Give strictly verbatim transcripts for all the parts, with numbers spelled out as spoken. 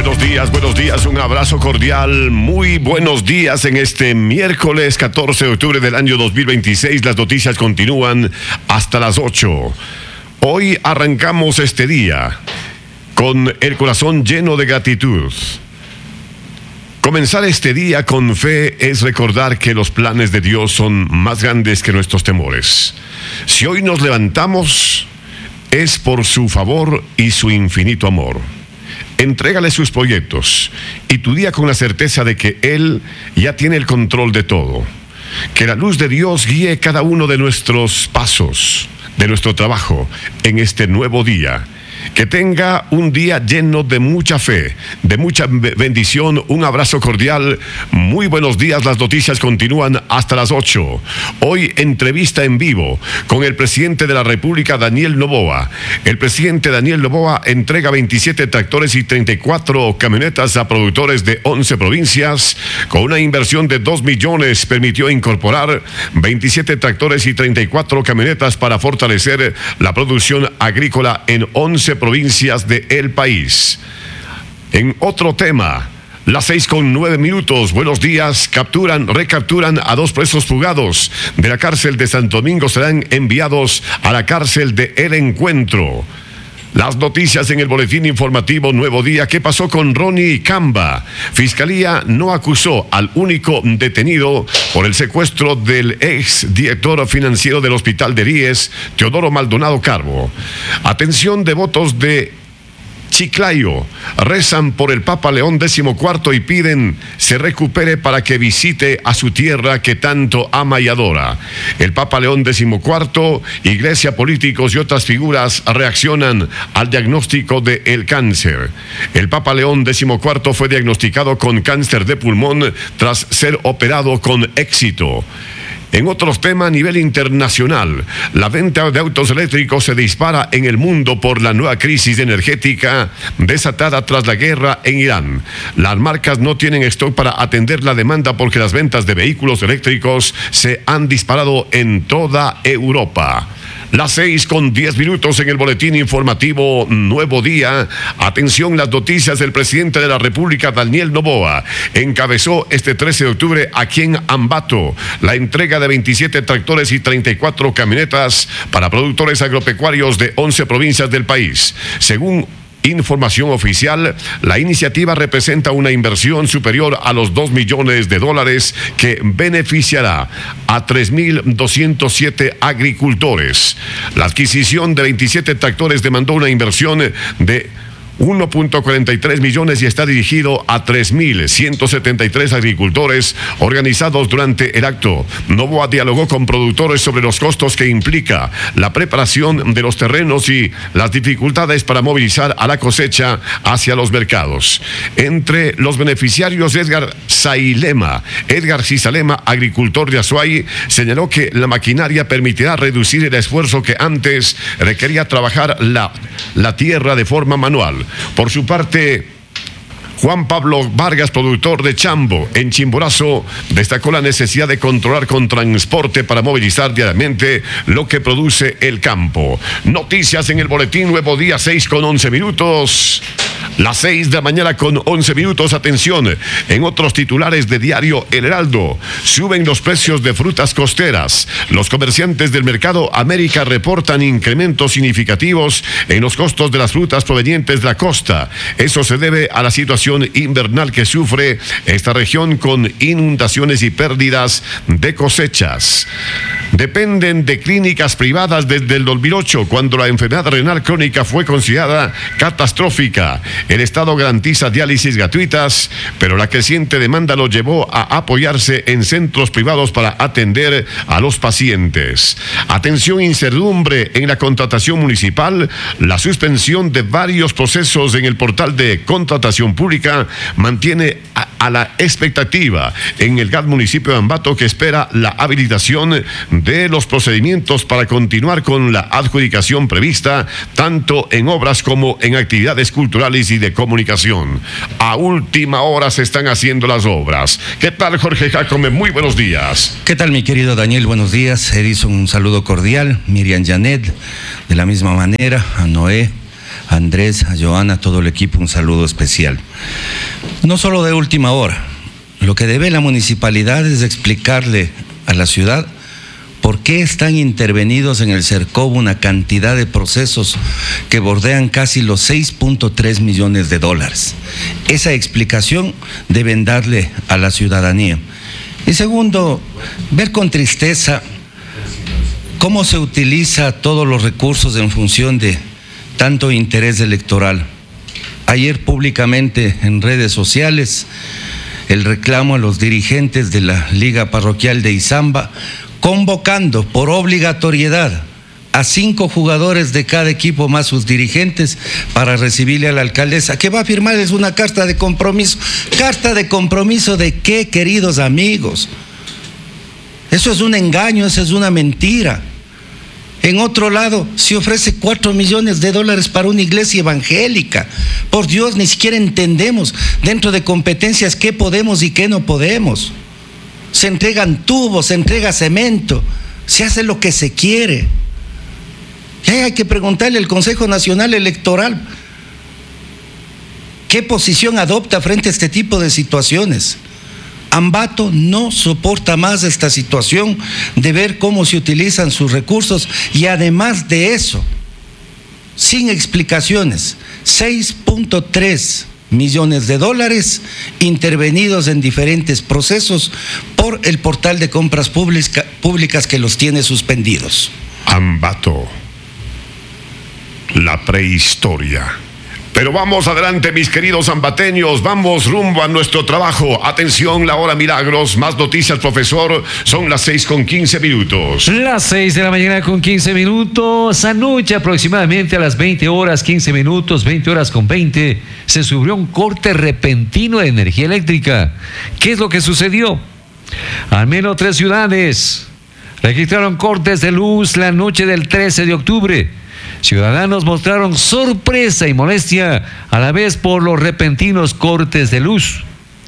buenos días, buenos días, un abrazo cordial, muy buenos días en este miércoles catorce de octubre del año dos mil veintiséis. Las noticias continúan hasta las ocho. Hoy arrancamos este día con el corazón lleno de gratitud. Comenzar este día con fe es recordar que los planes de Dios son más grandes que nuestros temores. Si hoy nos levantamos, es por su favor y su infinito amor. Entrégale sus proyectos y tu día con la certeza de que Él ya tiene el control de todo. Que la luz de Dios guíe cada uno de nuestros pasos, de nuestro trabajo en este nuevo día. Que tenga un día lleno de mucha fe, de mucha bendición. Un abrazo cordial. Muy buenos días. Las noticias continúan hasta las ocho. Hoy entrevista en vivo con el presidente de la República, Daniel Noboa. El presidente Daniel Noboa entrega veintisiete tractores y treinta y cuatro camionetas a productores de once provincias. Con una inversión de dos millones permitió incorporar veintisiete tractores y treinta y cuatro camionetas para fortalecer la producción agrícola en once provincias del país. En otro tema, las seis con nueve minutos. Buenos días. Capturan, recapturan a dos presos fugados de la cárcel de Santo Domingo. Serán enviados a la cárcel de El Encuentro. Las noticias en el boletín informativo Nuevo Día. ¿Qué pasó con Ronnie Camba? Fiscalía no acusó al único detenido por el secuestro del ex director financiero del Hospital de Ries, Teodoro Maldonado Carbo. Atención, devotos de Chiclayo rezan por el Papa León decimocuarto y piden se recupere para que visite a su tierra que tanto ama y adora. El Papa León decimocuarto, iglesia, políticos y otras figuras reaccionan al diagnóstico del cáncer. El Papa León decimocuarto fue diagnosticado con cáncer de pulmón tras ser operado con éxito. En otros temas, a nivel internacional, la venta de autos eléctricos se dispara en el mundo por la nueva crisis energética desatada tras la guerra en Irán. Las marcas no tienen stock para atender la demanda porque las ventas de vehículos eléctricos se han disparado en toda Europa. Las seis con diez minutos en el boletín informativo Nuevo Día. Atención, las noticias del presidente de la República, Daniel Noboa, encabezó este trece de octubre aquí en Ambato la entrega de veintisiete tractores y treinta y cuatro camionetas para productores agropecuarios de once provincias del país. Según información oficial, la iniciativa representa una inversión superior a los dos millones de dólares que beneficiará a tres mil doscientos siete agricultores. La adquisición de veintisiete tractores demandó una inversión de uno punto cuarenta y tres millones y está dirigido a tres mil ciento setenta y tres agricultores organizados durante el acto. Noboa dialogó con productores sobre los costos que implica la preparación de los terrenos y las dificultades para movilizar a la cosecha hacia los mercados. Entre los beneficiarios, Edgar Sailema, Edgar Cisalema, agricultor de Azuay, señaló que la maquinaria permitirá reducir el esfuerzo que antes requería trabajar la, la tierra de forma manual. Por su parte, Juan Pablo Vargas, productor de Chambo en Chimborazo, destacó la necesidad de controlar con transporte para movilizar diariamente lo que produce el campo. Noticias en el boletín Nuevo Día, seis con once minutos. Las seis de la mañana con once minutos. Atención, en otros titulares de diario El Heraldo, suben los precios de frutas costeras. Los comerciantes del mercado América reportan incrementos significativos en los costos de las frutas provenientes de la costa. Eso se debe a la situación invernal que sufre esta región con inundaciones y pérdidas de cosechas. Dependen de clínicas privadas desde el dos mil ocho, cuando la enfermedad renal crónica fue considerada catastrófica. El Estado garantiza diálisis gratuitas, pero la creciente demanda lo llevó a apoyarse en centros privados para atender a los pacientes. Atención, incertidumbre en la contratación municipal. La suspensión de varios procesos en el portal de contratación pública mantiene a, a la expectativa en el G A T municipio de Ambato, que espera la habilitación de los procedimientos para continuar con la adjudicación prevista tanto en obras como en actividades culturales y de comunicación. A última hora se están haciendo las obras. ¿Qué tal, Jorge Jacome? Muy buenos días. ¿Qué tal, mi querido Daniel? Buenos días. Edison, un saludo cordial. Miriam Janet, de la misma manera. A Noé, a Andrés, a Joana, a todo el equipo, un saludo especial. No solo de última hora, lo que debe la municipalidad es explicarle a la ciudad por qué están intervenidos en el Cercovo una cantidad de procesos que bordean casi los seis punto tres millones de dólares. Esa explicación deben darle a la ciudadanía. Y segundo, ver con tristeza cómo se utiliza todos los recursos en función de tanto interés electoral. Ayer públicamente en redes sociales el reclamo a los dirigentes de la Liga Parroquial de Izamba, convocando por obligatoriedad a cinco jugadores de cada equipo más sus dirigentes para recibirle a la alcaldesa, que va a firmarles una carta de compromiso. ¿Carta de compromiso de qué, queridos amigos? Eso es un engaño, eso es una mentira. En otro lado, se ofrece cuatro millones de dólares para una iglesia evangélica. Por Dios, ni siquiera entendemos dentro de competencias qué podemos y qué no podemos. Se entregan tubos, se entrega cemento, se hace lo que se quiere. Y hay que preguntarle al Consejo Nacional Electoral qué posición adopta frente a este tipo de situaciones. Ambato no soporta más esta situación de ver cómo se utilizan sus recursos y además de eso, sin explicaciones, seis punto tres millones de dólares intervenidos en diferentes procesos por el portal de compras pública, públicas que los tiene suspendidos. Ambato, la prehistoria. Pero vamos adelante, mis queridos ambateños, vamos rumbo a nuestro trabajo. Atención, la hora milagros, más noticias, profesor, son las seis con quince minutos. Las seis de la mañana con quince minutos, anoche aproximadamente a las veinte horas quince minutos, veinte horas con veinte, se sufrió un corte repentino de energía eléctrica. ¿Qué es lo que sucedió? Al menos tres ciudades registraron cortes de luz la noche del trece de octubre. Ciudadanos mostraron sorpresa y molestia a la vez por los repentinos cortes de luz.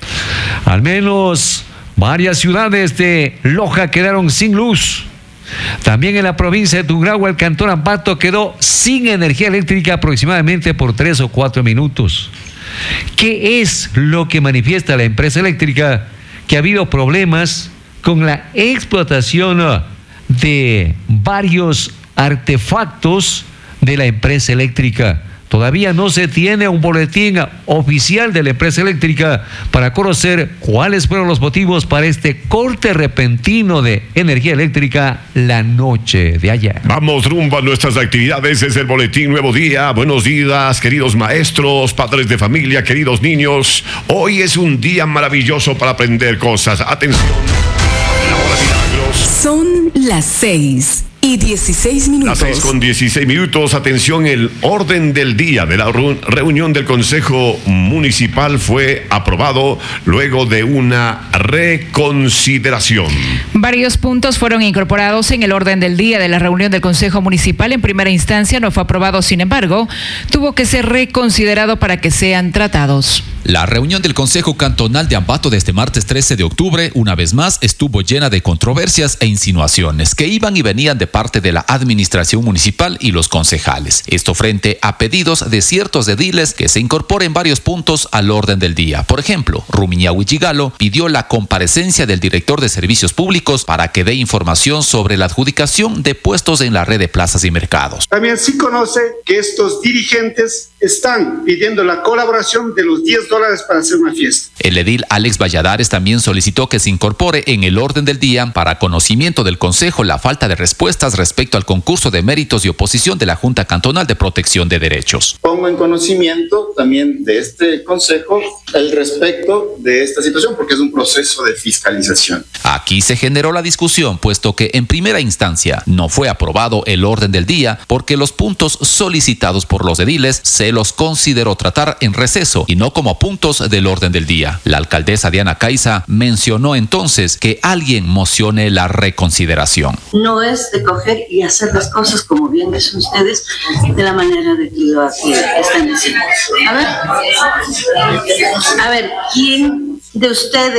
Al menos varias ciudades de Loja quedaron sin luz. También en la provincia de Tungurahua, el cantón Ambato quedó sin energía eléctrica aproximadamente por tres o cuatro minutos. ¿Qué es lo que manifiesta la empresa eléctrica? Que ha habido problemas con la explotación de varios artefactos de la empresa eléctrica. Todavía no se tiene un boletín oficial de la empresa eléctrica para conocer cuáles fueron los motivos para este corte repentino de energía eléctrica la noche de ayer. Vamos rumbo a nuestras actividades desde el Boletín Nuevo Día. Buenos días, queridos maestros, padres de familia, queridos niños. Hoy es un día maravilloso para aprender cosas. Atención, la hora milagros. Son las seis y dieciséis minutos. Las seis con dieciséis minutos. Atención, el orden del día de la reunión del Consejo Municipal fue aprobado luego de una reconsideración. Varios puntos fueron incorporados en el orden del día de la reunión del Consejo Municipal. En primera instancia no fue aprobado, sin embargo, tuvo que ser reconsiderado para que sean tratados. La reunión del Consejo Cantonal de Ambato de este martes trece de octubre, una vez más, estuvo llena de controversias e insinuaciones que iban y venían de parte de la administración municipal y los concejales. Esto frente a pedidos de ciertos ediles que se incorporen varios puntos al orden del día. Por ejemplo, Rumiñahui Gigalo pidió la comparecencia del director de servicios públicos para que dé información sobre la adjudicación de puestos en la red de plazas y mercados. También sí conoce que estos dirigentes están pidiendo la colaboración de los diez dólares para hacer una fiesta. El edil Alex Valladares también solicitó que se incorpore en el orden del día para conocimiento del Consejo la falta de respuestas respecto al concurso de méritos y oposición de la Junta Cantonal de Protección de Derechos. Pongo en conocimiento también de este Consejo el respecto de esta situación porque es un proceso de fiscalización. Aquí se generó la discusión puesto que en primera instancia no fue aprobado el orden del día porque los puntos solicitados por los ediles se los consideró tratar en receso y no como puntos del orden del día. La alcaldesa Diana Caiza mencionó entonces que alguien mocione la reconsideración. No es de coger y hacer las cosas como bien dicen ustedes de la manera de lo que están diciendo. A ver, a ver, ¿quién de ustedes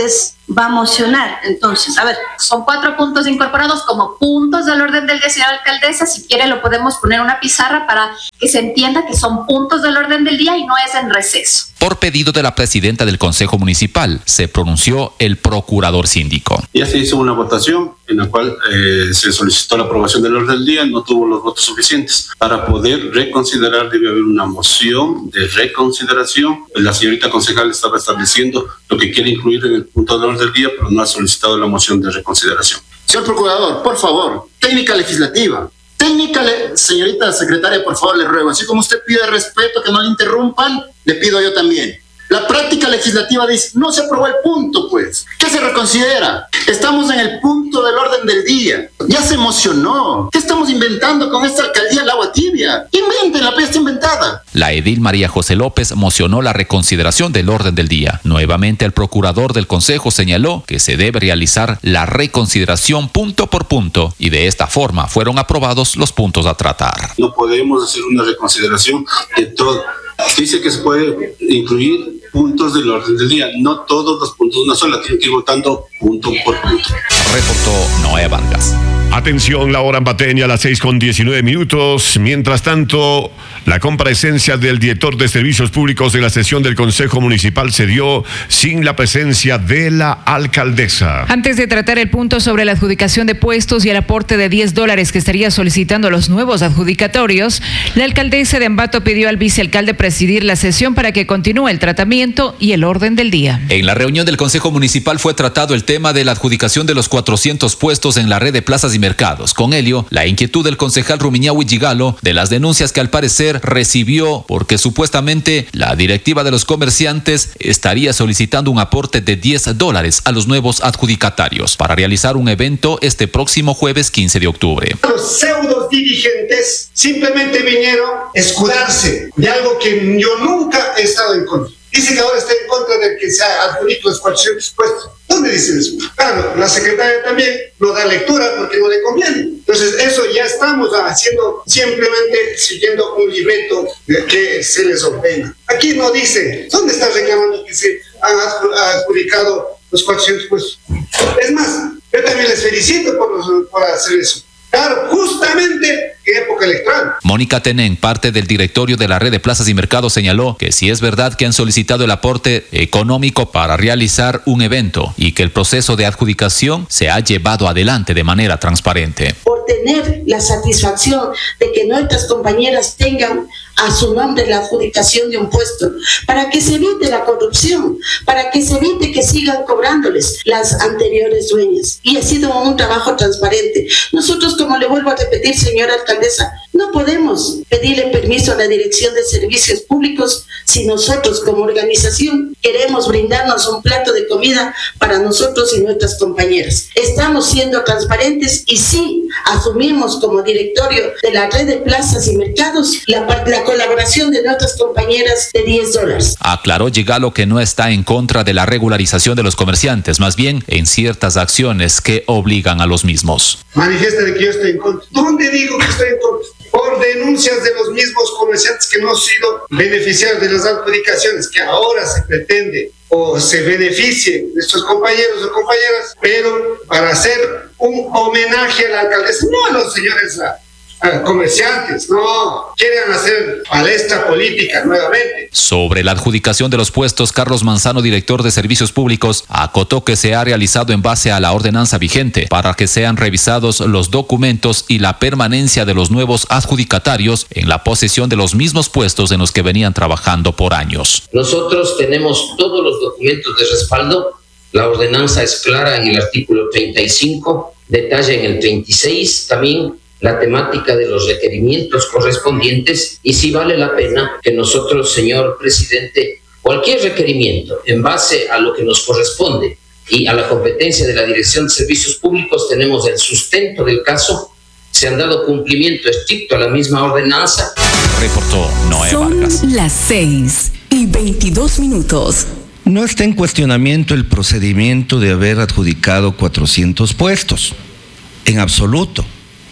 va a mocionar. Entonces, a ver. Son cuatro puntos incorporados como puntos del orden del día, señora alcaldesa. Si quiere lo podemos poner en una pizarra para que se entienda que son puntos del orden del día y no es en receso. Por pedido de la presidenta del Consejo Municipal, se pronunció el procurador síndico. Ya se hizo una votación en la cual eh, se solicitó la aprobación del orden del día, no tuvo los votos suficientes. Para poder reconsiderar debe haber una moción de reconsideración. La señorita concejal estaba estableciendo lo que quiere incluir en el punto del orden del día, pero no ha solicitado la moción de reconsideración. Señor procurador, por favor, técnica legislativa. Técnica, le... señorita secretaria, por favor, le ruego. Así como usted pide respeto, que no le interrumpan, le pido yo también. La práctica legislativa dice, no se aprobó el punto, pues. ¿Qué se reconsidera? Estamos en el punto del orden del día. Ya se emocionó. ¿Qué estamos inventando con esta alcaldía del agua tibia? Inventen, la pesta inventada. La edil María José López mocionó la reconsideración del orden del día. Nuevamente el procurador del Consejo señaló que se debe realizar la reconsideración punto por punto y de esta forma fueron aprobados los puntos a tratar. No podemos hacer una reconsideración de todo. Dice que se puede incluir puntos del orden del día, no todos los puntos de una sola, tienen que ir votando punto por punto. Reportó Noé Vargas. Atención, la hora en Bateña, a las seis con diecinueve minutos. Mientras tanto, la comparecencia del director de Servicios Públicos de la sesión del Consejo Municipal se dio sin la presencia de la alcaldesa. Antes de tratar el punto sobre la adjudicación de puestos y el aporte de diez dólares que estaría solicitando los nuevos adjudicatorios, la alcaldesa de Ambato pidió al vicealcalde presidir la sesión para que continúe el tratamiento y el orden del día. En la reunión del Consejo Municipal fue tratado el tema de la adjudicación de los cuatrocientos puestos en la red de plazas y mercados. Con ello, la inquietud del concejal Rumiñahui Gigalo de las denuncias que al parecer recibió porque supuestamente la directiva de los comerciantes estaría solicitando un aporte de diez dólares a los nuevos adjudicatarios para realizar un evento este próximo jueves quince de octubre. Los pseudos dirigentes simplemente vinieron a escudarse de algo que yo nunca he estado en contra. Dice que ahora está en contra de que se adjudique los cuatrocientos puestos. ¿Dónde dice eso? Claro, la secretaria también no da lectura porque no le conviene. Entonces, eso ya estamos haciendo simplemente siguiendo un libreto que se les ordena. Aquí no dice, ¿dónde está reclamando que se han adjudicado los cuatrocientos puestos? Es más, yo también les felicito por, los, por hacer eso. Claro, justamente en época electoral. Mónica Tenén, parte del directorio de la red de plazas y mercados, señaló que si es verdad que han solicitado el aporte económico para realizar un evento y que el proceso de adjudicación se ha llevado adelante de manera transparente. Por tener la satisfacción de que nuestras compañeras tengan a su nombre la adjudicación de un puesto, para que se evite la corrupción, para que se evite que sigan cobrándoles las anteriores dueñas. Y ha sido un trabajo transparente. Nosotros, como le vuelvo a repetir, señora alcaldesa, no podemos pedirle permiso a la Dirección de Servicios Públicos si nosotros como organización queremos brindarnos un plato de comida para nosotros y nuestras compañeras. Estamos siendo transparentes y sí asumimos como directorio de la red de plazas y mercados la, la colaboración de nuestras compañeras de diez dólares. Aclaró Gigalo que no está en contra de la regularización de los comerciantes, más bien en ciertas acciones que obligan a los mismos. Manifiesta de que yo estoy en contra. ¿Dónde digo que estoy en contra? Por denuncias de los mismos comerciantes que no han sido beneficiarios de las adjudicaciones, que ahora se pretende o se beneficien de estos compañeros o compañeras, pero para hacer un homenaje a la alcaldesa, no a los señores a, a comerciantes, no, quieren hacer palestra política nuevamente. Sobre la adjudicación de los puestos, Carlos Manzano, director de Servicios Públicos, acotó que se ha realizado en base a la ordenanza vigente para que sean revisados los documentos y la permanencia de los nuevos adjudicatarios en la posesión de los mismos puestos en los que venían trabajando por años. Nosotros tenemos todos los documentos de respaldo. La ordenanza es clara en el artículo treinta y cinco, detalla en el treinta y seis también la temática de los requerimientos correspondientes y si vale la pena que nosotros, señor presidente, cualquier requerimiento en base a lo que nos corresponde y a la competencia de la Dirección de Servicios Públicos, tenemos el sustento del caso, se han dado cumplimiento estricto a la misma ordenanza. Reportó Noé Vargas. Son las seis y veintidós minutos. No está en cuestionamiento el procedimiento de haber adjudicado cuatrocientos puestos, en absoluto.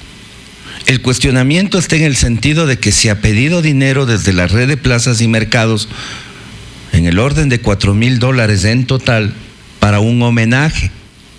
El cuestionamiento está en el sentido de que se ha pedido dinero desde la red de plazas y mercados en el orden de cuatro mil dólares en total para un homenaje.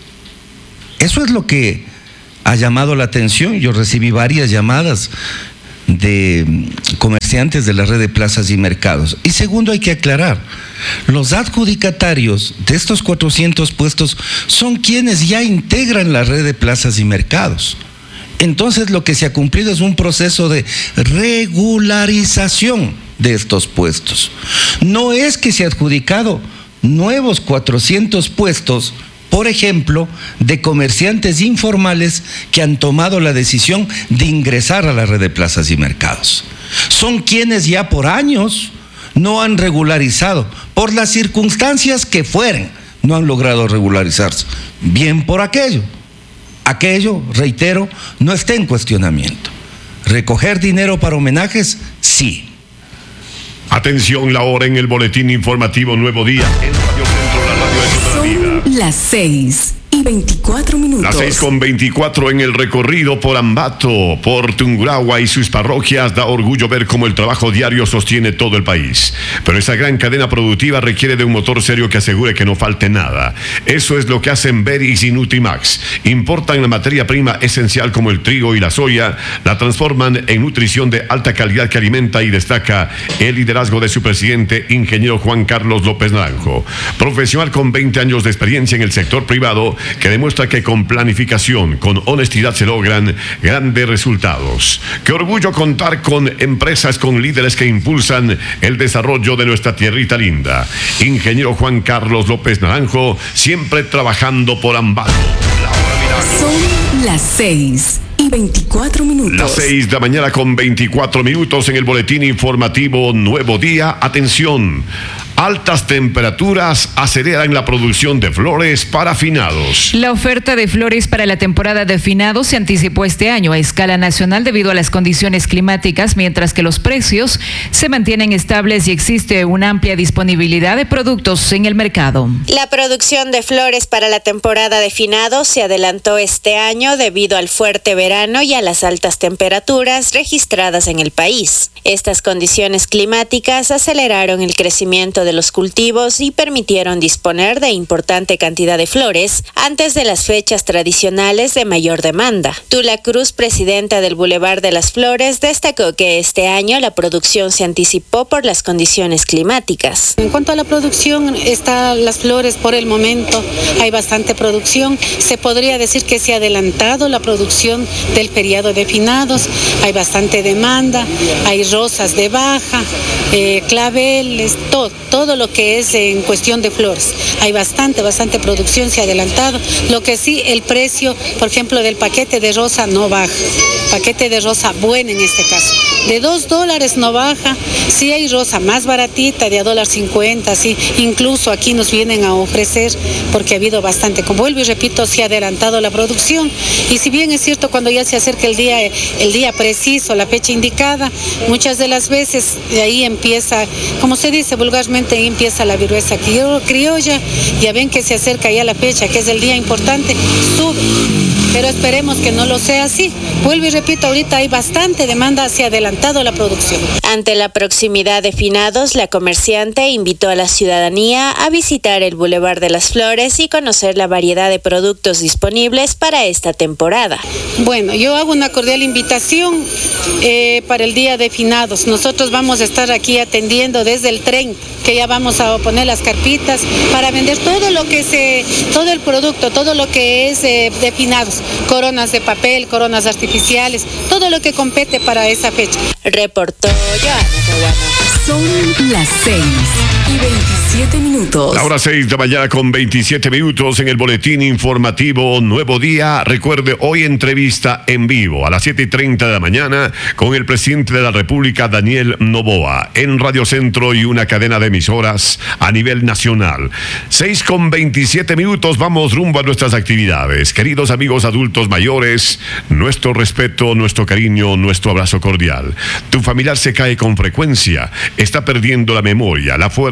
Eso es lo que ha llamado la atención. Yo recibí varias llamadas de comerciantes de la red de plazas y mercados. Y segundo, hay que aclarar, los adjudicatarios de estos cuatrocientos puestos son quienes ya integran la red de plazas y mercados. Entonces lo que se ha cumplido es un proceso de regularización de estos puestos. No es que se ha adjudicado nuevos cuatrocientos puestos, por ejemplo, de comerciantes informales que han tomado la decisión de ingresar a la red de plazas y mercados. Son quienes ya por años no han regularizado, por las circunstancias que fueren, no han logrado regularizarse. Bien por aquello. Aquello, reitero, no está en cuestionamiento. ¿Recoger dinero para homenajes? Sí. Atención, la hora en el boletín informativo Nuevo Día. En Radio Centro, la radio de toda la vida. Las seis y veinticuatro minutos. Las seis con veinticuatro en el recorrido por Ambato, por Tungurahua y sus parroquias. Da orgullo ver cómo el trabajo diario sostiene todo el país. Pero esa gran cadena productiva requiere de un motor serio que asegure que no falte nada. Eso es lo que hacen Beris y Nutrimax. Importan la materia prima esencial como el trigo y la soya, la transforman en nutrición de alta calidad que alimenta y destaca el liderazgo de su presidente, ingeniero Juan Carlos López Naranjo. Profesional con veinte años de experiencia en el sector privado, que demuestra que con planificación, con honestidad se logran grandes resultados. Qué orgullo contar con empresas con líderes que impulsan el desarrollo de nuestra tierrita linda. Ingeniero Juan Carlos López Naranjo, siempre trabajando por Ambato. Son las seis y veinticuatro minutos. Las seis de la mañana con veinticuatro minutos en el boletín informativo Nuevo Día. Atención. Altas temperaturas aceleran la producción de flores para finados. La oferta de flores para la temporada de finados se anticipó este año a escala nacional debido a las condiciones climáticas, mientras que los precios se mantienen estables y existe una amplia disponibilidad de productos en el mercado. La producción de flores para la temporada de finados se adelantó este año debido al fuerte verano y a las altas temperaturas registradas en el país. Estas condiciones climáticas aceleraron el crecimiento de de los cultivos y permitieron disponer de importante cantidad de flores antes de las fechas tradicionales de mayor demanda. Tula Cruz, presidenta del Boulevard de las Flores, destacó que este año la producción se anticipó por las condiciones climáticas. En cuanto a la producción, están las flores por el momento, hay bastante producción. Se podría decir que se ha adelantado la producción del periodo de finados, hay bastante demanda, hay rosas de baja, eh, claveles, todo. Todo lo que es en cuestión de flores. Hay bastante, bastante producción, se ha adelantado. Lo que sí, el precio, por ejemplo, del paquete de rosa no baja. Paquete de rosa bueno en este caso. De dos dólares no baja. Sí hay rosa más baratita, de a dólar cincuenta, sí. Incluso aquí nos vienen a ofrecer, porque ha habido bastante. Como vuelvo y repito, se ha adelantado la producción. Y si bien es cierto, cuando ya se acerca el día, el día preciso, la fecha indicada, muchas de las veces de ahí empieza, como se dice vulgarmente, ahí empieza la viruela criolla. Ya ven que se acerca ya la fecha, que es el día importante, sube. Pero esperemos que no lo sea así. Vuelvo y repito, ahorita hay bastante demanda, se ha adelantado la producción. Ante la proximidad de finados, la comerciante invitó a la ciudadanía a visitar el Boulevard de las Flores y conocer la variedad de productos disponibles para esta temporada. Bueno, yo hago una cordial invitación eh, para el día de finados. Nosotros vamos a estar aquí atendiendo desde el treinta, que ya vamos a poner las carpitas para vender todo lo que se, todo el producto, todo lo que es eh, de finados. Coronas de papel, coronas artificiales, todo lo que compete para esa fecha. Reportó Joana Caguana. Son las seis y veintisiete minutos. La hora seis de la mañana con veintisiete minutos en el boletín informativo Nuevo Día. Recuerde, hoy entrevista en vivo a las siete y treinta de la mañana con el presidente de la República, Daniel Noboa, en Radio Centro y una cadena de emisoras a nivel nacional. seis con veintisiete minutos, vamos rumbo a nuestras actividades. Queridos amigos adultos mayores, nuestro respeto, nuestro cariño, nuestro abrazo cordial. Tu familiar se cae con frecuencia, está perdiendo la memoria, la fuerza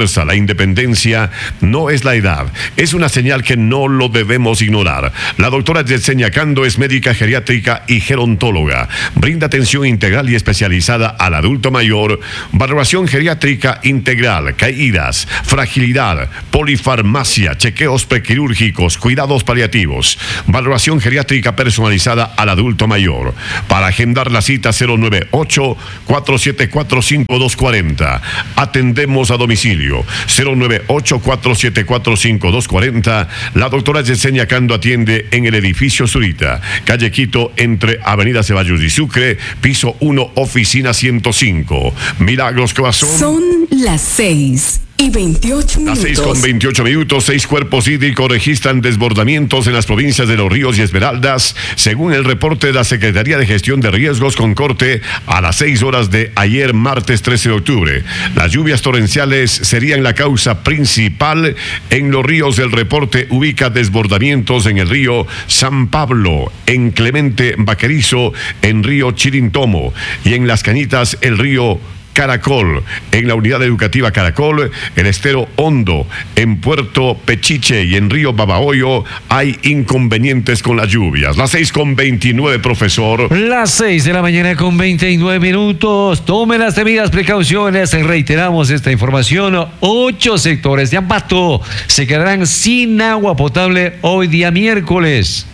fuerza, la independencia no es la edad, es una señal que no lo debemos ignorar. La doctora Yesenia Cando es médica geriátrica y gerontóloga. Brinda atención integral y especializada al adulto mayor, valoración geriátrica integral, caídas, fragilidad, polifarmacia, chequeos prequirúrgicos, cuidados paliativos, valoración geriátrica personalizada al adulto mayor. Para agendar la cita cero nueve ocho, cuatro siete cuatro, cinco dos cuatro cero. Atendemos a domicilio cero nueve ocho, cuatro siete cuatro, cinco dos cuatro cero. La doctora Yesenia Cando atiende en el edificio Zurita, calle Quito, entre Avenida Ceballos y Sucre, piso uno, oficina ciento cinco. Milagros Corazón. Son las seis y veintiocho minutos. Las seis con veintiocho minutos. Seis cuerpos hídricos registran desbordamientos en las provincias de Los Ríos y Esmeraldas, según el reporte de la Secretaría de Gestión de Riesgos, con corte a las seis horas de ayer, martes trece de octubre. Las lluvias torrenciales serían la causa principal en los ríos. El reporte ubica desbordamientos en el río San Pablo, en Clemente Vaquerizo, en río Chirintomo y en Las Cañitas, el río Caracol, en la unidad educativa Caracol, el estero Hondo, en Puerto Pechiche y en río Babahoyo hay inconvenientes con las lluvias. Las seis con veintinueve, profesor. Las seis de la mañana con veintinueve minutos. Tome las debidas precauciones. Reiteramos esta información. Ocho sectores de Ambato se quedarán sin agua potable hoy día miércoles.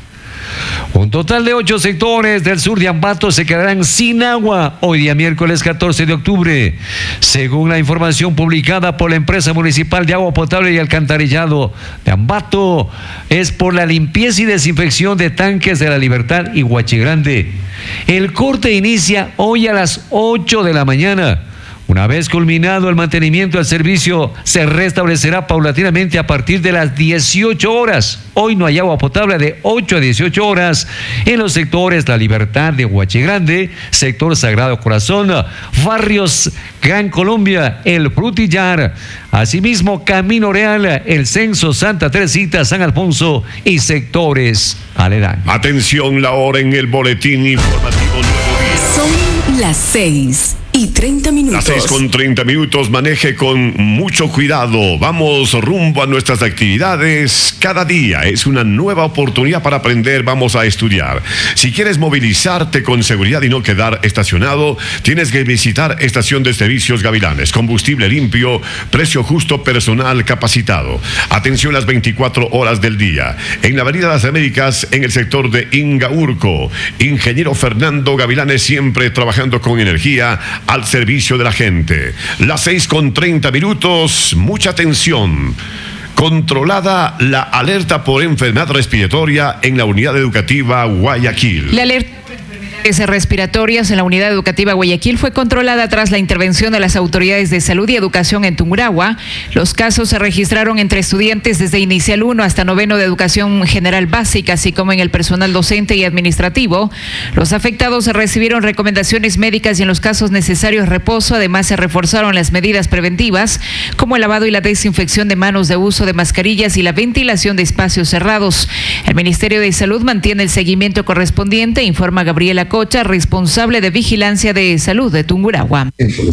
Un total de ocho sectores del sur de Ambato se quedarán sin agua hoy día miércoles catorce de octubre. Según la información publicada por la empresa municipal de agua potable y alcantarillado de Ambato, es por la limpieza y desinfección de tanques de La Libertad y Huachigrande. El corte inicia hoy a las ocho de la mañana. Una vez culminado el mantenimiento del servicio, se restablecerá paulatinamente a partir de las dieciocho horas. Hoy no hay agua potable de ocho a dieciocho horas en los sectores La Libertad de Huachigrande, sector Sagrado Corazón, barrios Gran Colombia, El Frutillar, asimismo Camino Real, El Censo, Santa Teresita, San Alfonso y sectores aledaños. Atención, la hora en el boletín informativo Nuevo Día. Son las seis y treinta minutos. Las seis con treinta minutos. Maneje con mucho cuidado. Vamos rumbo a nuestras actividades. Cada día es una nueva oportunidad para aprender. Vamos a estudiar. Si quieres movilizarte con seguridad y no quedar estacionado, tienes que visitar Estación de Servicios Gavilanes. Combustible limpio, precio justo, personal capacitado. Atención las veinticuatro horas del día. En la Avenida Las Américas, en el sector de Ingaurco, ingeniero Fernando Gavilanes, siempre trabajando con energía al servicio de la gente. Las seis con treinta minutos. Mucha atención. Controlada la alerta por enfermedad respiratoria en la unidad educativa Guayaquil. La alerta respiratorias en la unidad educativa Guayaquil fue controlada tras la intervención de las autoridades de salud y educación en Tungurahua. Los casos se registraron entre estudiantes desde inicial uno hasta noveno de educación general básica, así como en el personal docente y administrativo. Los afectados recibieron recomendaciones médicas y en los casos necesarios reposo. Además, se reforzaron las medidas preventivas como el lavado y la desinfección de manos, de uso de mascarillas y la ventilación de espacios cerrados. El Ministerio de Salud mantiene el seguimiento correspondiente, informa Gabriela Cocha, responsable de Vigilancia de Salud de Tungurahua.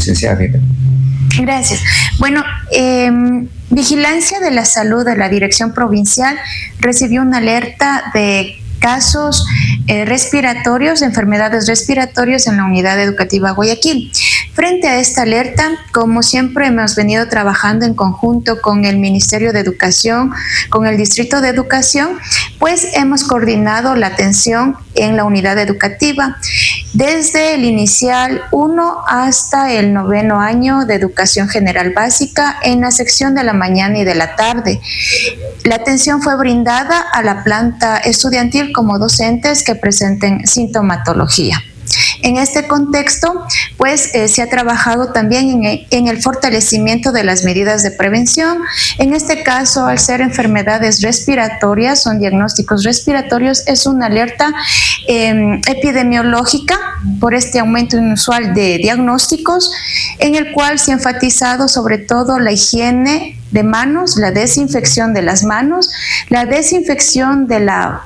Gracias. Bueno, eh, Vigilancia de la Salud de la Dirección Provincial recibió una alerta de casos eh, respiratorios, de enfermedades respiratorias en la unidad educativa Guayaquil. Frente a esta alerta, como siempre hemos venido trabajando en conjunto con el Ministerio de Educación, con el Distrito de Educación, pues hemos coordinado la atención en la unidad educativa desde el inicial uno hasta el noveno año de educación general básica en la sección de la mañana y de la tarde. La atención fue brindada a la planta estudiantil como docentes que presenten sintomatología. En este contexto, pues eh, se ha trabajado también en el, en el fortalecimiento de las medidas de prevención. En este caso, al ser enfermedades respiratorias, son diagnósticos respiratorios, es una alerta eh, epidemiológica por este aumento inusual de diagnósticos, en el cual se ha enfatizado sobre todo la higiene de manos, la desinfección de las manos, la desinfección de la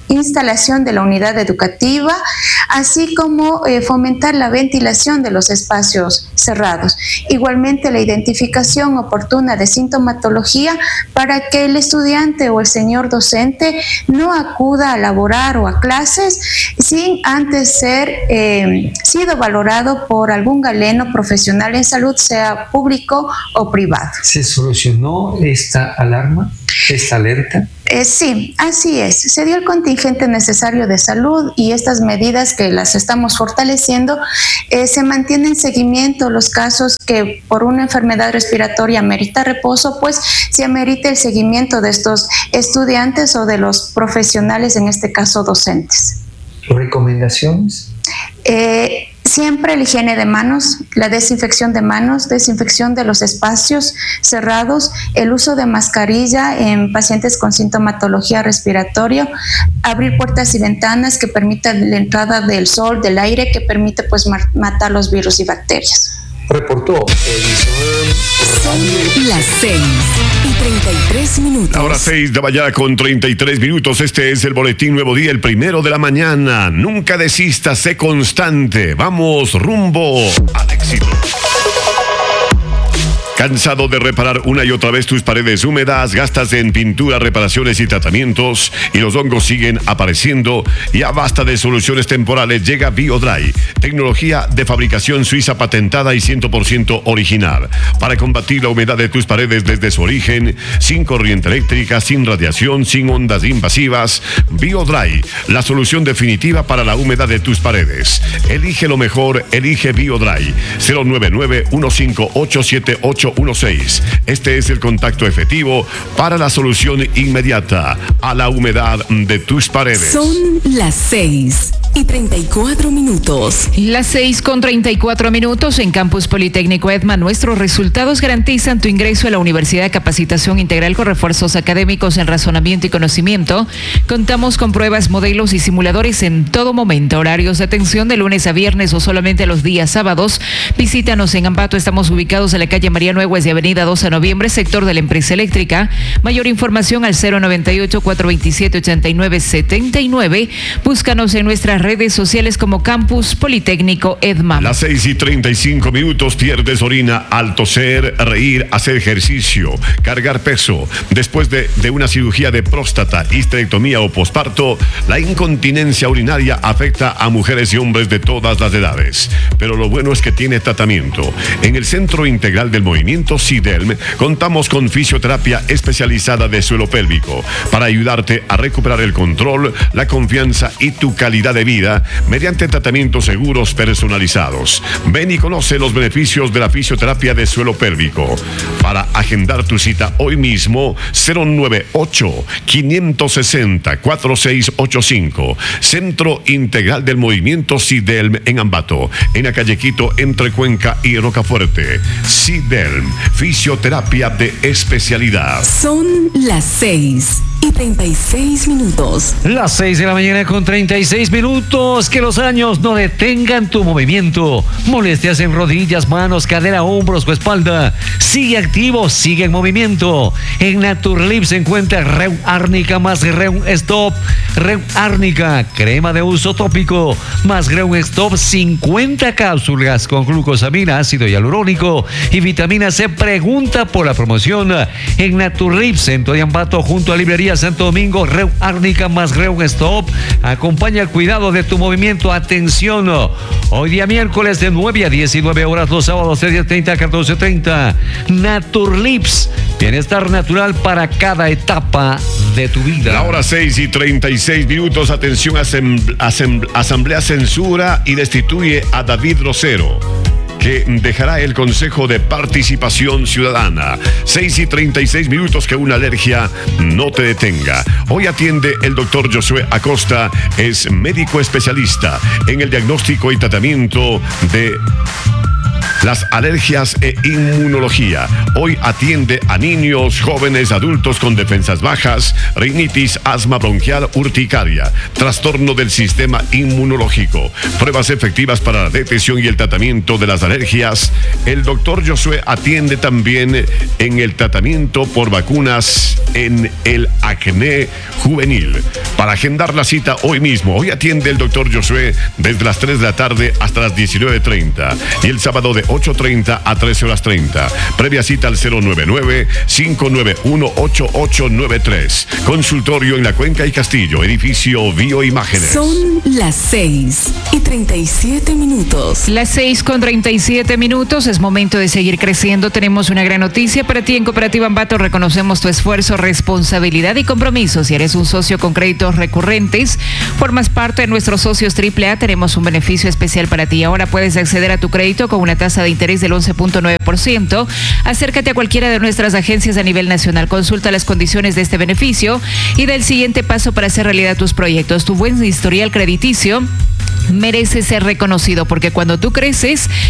instalación de la unidad educativa, así como eh, fomentar la ventilación de los espacios cerrados. Igualmente, la identificación oportuna de sintomatología para que el estudiante o el señor docente no acuda a laborar o a clases sin antes ser eh, sido valorado por algún galeno profesional en salud, sea público o privado. ¿Se solucionó esta alarma, esta alerta? Eh, sí, así es. Se dio el contingente necesario de salud y estas medidas que las estamos fortaleciendo, eh, se mantienen en seguimiento los casos que por una enfermedad respiratoria amerita reposo, pues se amerita el seguimiento de estos estudiantes o de los profesionales, en este caso docentes. ¿Recomendaciones? Eh, Siempre la higiene de manos, la desinfección de manos, desinfección de los espacios cerrados, el uso de mascarilla en pacientes con sintomatología respiratoria, abrir puertas y ventanas que permitan la entrada del sol, del aire, que permite pues matar los virus y bacterias. Reportó Edison. Son las seis y treinta y tres minutos. Ahora seis de la mañana con treinta y tres minutos. Este es el Boletín Nuevo Día, el primero de la mañana. Nunca desistas, sé constante. Vamos rumbo al éxito. ¿Cansado de reparar una y otra vez tus paredes húmedas? Gastas en pintura, reparaciones y tratamientos y los hongos siguen apareciendo. Ya basta de soluciones temporales. Llega BioDry, tecnología de fabricación suiza patentada y cien por ciento original, para combatir la humedad de tus paredes desde su origen, sin corriente eléctrica, sin radiación, sin ondas invasivas. BioDry, la solución definitiva para la humedad de tus paredes. Elige lo mejor, elige BioDry. cero nueve nueve, uno cinco ocho, siete ocho uno seis. Este es el contacto efectivo para la solución inmediata a la humedad de tus paredes. Son las seis y treinta y cuatro minutos. Las seis con treinta y cuatro minutos en Campus Politécnico EDMA. Nuestros resultados garantizan tu ingreso a la Universidad de Capacitación Integral con refuerzos académicos en razonamiento y conocimiento. Contamos con pruebas, modelos y simuladores en todo momento. Horarios de atención de lunes a viernes o solamente los días sábados. Visítanos en Ambato. Estamos ubicados en la calle María Nueves de Avenida doce de noviembre, sector de la empresa eléctrica. Mayor información al cero noventa y ocho, cuatrocientos veintisiete, ochenta y nueve setenta y nueve. Búscanos en nuestras redes sociales como Campus Politécnico EDMA. Las seis y treinta y cinco minutos. Pierdes orina al toser, reír, hacer ejercicio, cargar peso. Después de, de una cirugía de próstata, histerectomía o posparto, la incontinencia urinaria afecta a mujeres y hombres de todas las edades. Pero lo bueno es que tiene tratamiento. En el Centro Integral del Movimiento SIDELM contamos con fisioterapia especializada de suelo pélvico para ayudarte a recuperar el control, la confianza y tu calidad de vida mediante tratamientos seguros personalizados. Ven y conoce los beneficios de la fisioterapia de suelo pélvico. Para agendar tu cita hoy mismo, cero nueve ocho, cinco seis cero, cuatro seis ocho cinco. Centro Integral del Movimiento SIDELM en Ambato, en la calle Quito, entre Cuenca y Rocafuerte. SIDELM, fisioterapia de especialidad. Son las seis y treinta y seis minutos. Las seis de la mañana con treinta y seis minutos. Que los años no detengan tu movimiento. Molestias en rodillas, manos, cadera, hombros o espalda. Sigue activo, sigue en movimiento. En Naturlip se encuentra Reum Árnica más Reum Stop. Reum Árnica, crema de uso tópico, más Reum Stop, cincuenta cápsulas con glucosamina, ácido hialurónico y vitamina C. Pregunta por la promoción en Naturlip, Centro de Ambato, junto a Librería Santo Domingo. Reum Árnica más Reum Stop acompaña el cuidado de tu movimiento. Atención, hoy día miércoles de nueve a diecinueve horas, los sábados de diez treinta a catorce treinta. Naturlips, bienestar natural para cada etapa de tu vida. La hora seis y treinta y seis minutos. Atención, asem, asem, Asamblea censura y destituye a David Rosero, que dejará el Consejo de Participación Ciudadana. seis y treinta y seis minutos. Que una alergia no te detenga. Hoy atiende el doctor Josué Acosta. Es médico especialista en el diagnóstico y tratamiento de las alergias e inmunología. Hoy atiende a niños, jóvenes, adultos con defensas bajas, rinitis, asma bronquial, urticaria, trastorno del sistema inmunológico, pruebas efectivas para la detección y el tratamiento de las alergias. El doctor Josué atiende también en el tratamiento por vacunas en el acné juvenil. Para agendar la cita hoy mismo, hoy atiende el doctor Josué desde las tres de la tarde hasta las diecinueve treinta y el sábado de ocho treinta a trece horas treinta. Previa cita al cero nueve nueve, cinco nueve uno, ocho ocho nueve tres. Consultorio en La Cuenca y Castillo, edificio Bioimágenes. Son las seis y treinta y siete minutos. Las seis con treinta y siete minutos, es momento de seguir creciendo. Tenemos una gran noticia para ti en Cooperativa Ambato. Reconocemos tu esfuerzo, responsabilidad y compromiso. Si eres un socio con créditos recurrentes, formas parte de nuestros socios triple A, tenemos un beneficio especial para ti. Ahora puedes acceder a tu crédito con una tasa de interés del once punto nueve por ciento. Acércate a cualquiera de nuestras agencias a nivel nacional. Consulta las condiciones de este beneficio y del siguiente paso para hacer realidad tus proyectos. Tu buen historial crediticio merece ser reconocido, porque cuando tú creces,